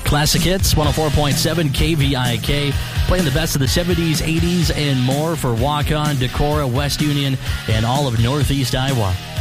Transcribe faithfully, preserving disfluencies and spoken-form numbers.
Classic Hits, one oh four point seven K V I K, playing the best of the seventies, eighties, and more for Waukon, Decorah, West Union, and all of Northeast Iowa.